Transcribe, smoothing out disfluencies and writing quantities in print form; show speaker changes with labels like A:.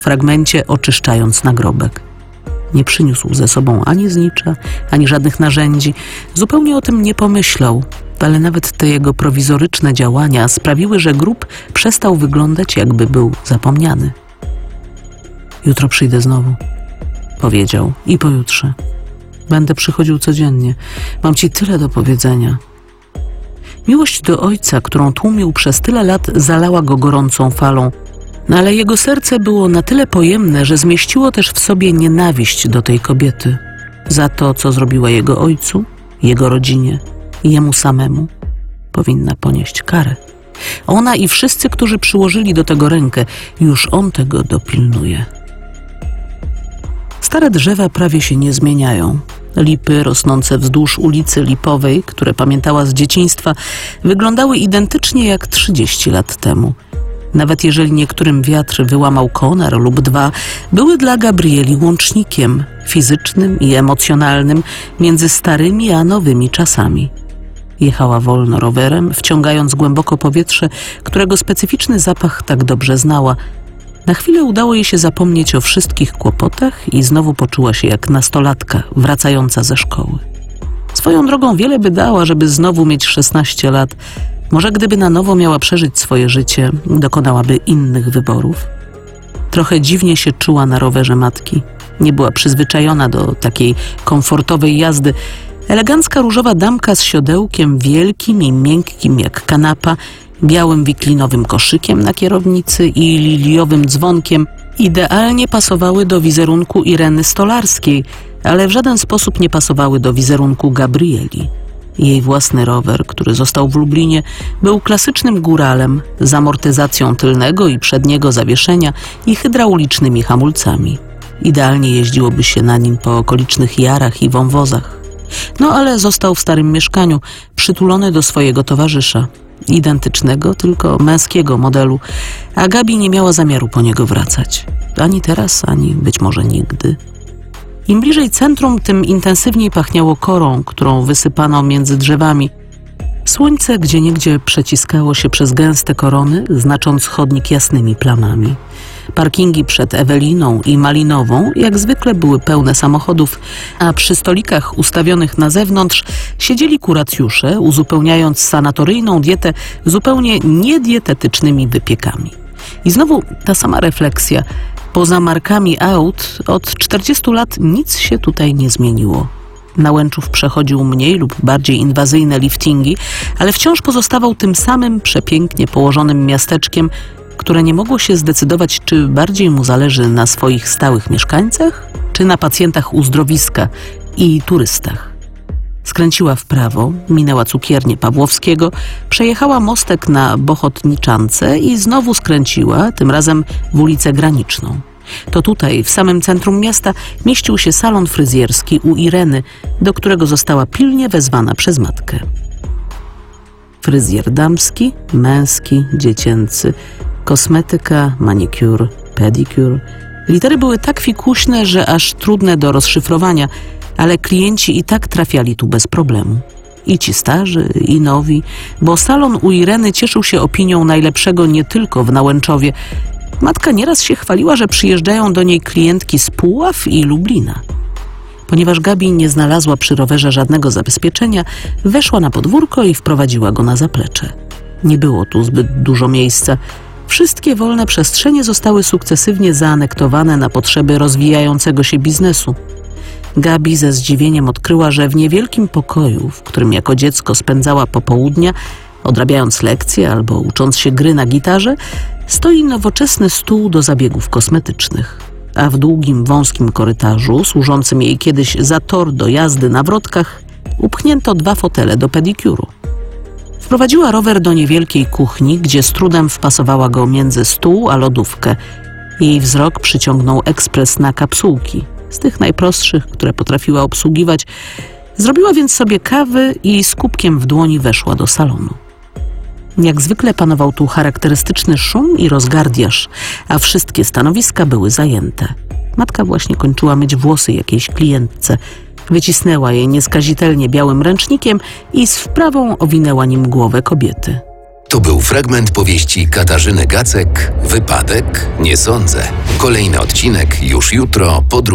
A: fragmencie oczyszczając nagrobek. Nie przyniósł ze sobą ani znicza, ani żadnych narzędzi. Zupełnie o tym nie pomyślał, ale nawet te jego prowizoryczne działania sprawiły, że grób przestał wyglądać, jakby był zapomniany. Jutro przyjdę znowu, powiedział, i pojutrze. Będę przychodził codziennie. Mam ci tyle do powiedzenia. Miłość do ojca, którą tłumił przez tyle lat, zalała go gorącą falą, ale jego serce było na tyle pojemne, że zmieściło też w sobie nienawiść do tej kobiety. Za to, co zrobiła jego ojcu, jego rodzinie i jemu samemu, powinna ponieść karę. Ona i wszyscy, którzy przyłożyli do tego rękę, już on tego dopilnuje. Stare drzewa prawie się nie zmieniają. Lipy rosnące wzdłuż ulicy Lipowej, które pamiętała z dzieciństwa, wyglądały identycznie jak 30 lat temu. Nawet jeżeli niektórym wiatr wyłamał konar lub dwa, były dla Gabrieli łącznikiem fizycznym i emocjonalnym między starymi a nowymi czasami. Jechała wolno rowerem, wciągając głęboko powietrze, którego specyficzny zapach tak dobrze znała. Na chwilę udało jej się zapomnieć o wszystkich kłopotach i znowu poczuła się jak nastolatka wracająca ze szkoły. Swoją drogą wiele by dała, żeby znowu mieć 16 lat. Może gdyby na nowo miała przeżyć swoje życie, dokonałaby innych wyborów. Trochę dziwnie się czuła na rowerze matki. Nie była przyzwyczajona do takiej komfortowej jazdy. Elegancka różowa damka z siodełkiem wielkim i miękkim jak kanapa, białym wiklinowym koszykiem na kierownicy i liliowym dzwonkiem idealnie pasowały do wizerunku Ireny Stolarskiej, ale w żaden sposób nie pasowały do wizerunku Gabrieli. Jej własny rower, który został w Lublinie, był klasycznym góralem z amortyzacją tylnego i przedniego zawieszenia i hydraulicznymi hamulcami. Idealnie jeździłoby się na nim po okolicznych jarach i wąwozach. No ale został w starym mieszkaniu, przytulony do swojego towarzysza. Identycznego, tylko męskiego modelu, a Gabi nie miała zamiaru po niego wracać. Ani teraz, ani być może nigdy. Im bliżej centrum, tym intensywniej pachniało korą, którą wysypano między drzewami. Słońce gdzieniegdzie przeciskało się przez gęste korony, znacząc chodnik jasnymi plamami. Parkingi przed Eweliną i Malinową jak zwykle były pełne samochodów, a przy stolikach ustawionych na zewnątrz siedzieli kuracjusze, uzupełniając sanatoryjną dietę zupełnie niedietetycznymi wypiekami. I znowu ta sama refleksja. Poza markami aut od 40 lat nic się tutaj nie zmieniło. Nałęczów przechodził mniej lub bardziej inwazyjne liftingi, ale wciąż pozostawał tym samym przepięknie położonym miasteczkiem, które nie mogło się zdecydować, czy bardziej mu zależy na swoich stałych mieszkańcach, czy na pacjentach uzdrowiska i turystach. Skręciła w prawo, minęła cukiernię Pawłowskiego, przejechała mostek na Bochotniczance i znowu skręciła, tym razem w ulicę Graniczną. To tutaj, w samym centrum miasta, mieścił się salon fryzjerski u Ireny, do którego została pilnie wezwana przez matkę. Fryzjer damski, męski, dziecięcy, kosmetyka, manicure, pedicure. Litery były tak fikuśne, że aż trudne do rozszyfrowania, ale klienci i tak trafiali tu bez problemu. I ci starzy, i nowi, bo salon u Ireny cieszył się opinią najlepszego nie tylko w Nałęczowie. Matka nieraz się chwaliła, że przyjeżdżają do niej klientki z Puław i Lublina. Ponieważ Gabi nie znalazła przy rowerze żadnego zabezpieczenia, weszła na podwórko i wprowadziła go na zaplecze. Nie było tu zbyt dużo miejsca. Wszystkie wolne przestrzenie zostały sukcesywnie zaanektowane na potrzeby rozwijającego się biznesu. Gabi ze zdziwieniem odkryła, że w niewielkim pokoju, w którym jako dziecko spędzała popołudnia, odrabiając lekcje albo ucząc się gry na gitarze, stoi nowoczesny stół do zabiegów kosmetycznych. A w długim, wąskim korytarzu, służącym jej kiedyś za tor do jazdy na wrotkach, upchnięto 2 fotele do pedikuru. Wprowadziła rower do niewielkiej kuchni, gdzie z trudem wpasowała go między stół a lodówkę. Jej wzrok przyciągnął ekspres na kapsułki, z tych najprostszych, które potrafiła obsługiwać. Zrobiła więc sobie kawy i z kubkiem w dłoni weszła do salonu. Jak zwykle panował tu charakterystyczny szum i rozgardiaż, a wszystkie stanowiska były zajęte. Matka właśnie kończyła myć włosy jakiejś klientce. Wycisnęła je nieskazitelnie białym ręcznikiem i z wprawą owinęła nim głowę kobiety.
B: To był fragment powieści Katarzyny Gacek „Wypadek? Nie sądzę”. Kolejny odcinek już jutro po